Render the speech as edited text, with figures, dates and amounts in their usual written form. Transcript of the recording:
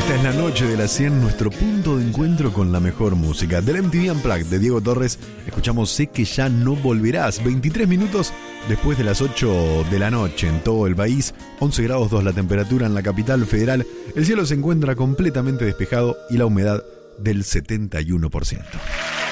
Esta es la noche de las 100, nuestro punto de encuentro con la mejor música. Del MTV Unplugged de Diego Torres, escuchamos Sé que ya no volverás. 23 minutos después de las 8 de la noche en todo el país. 11 grados 2 la temperatura en la capital federal. El cielo se encuentra completamente despejado y la humedad del 71%.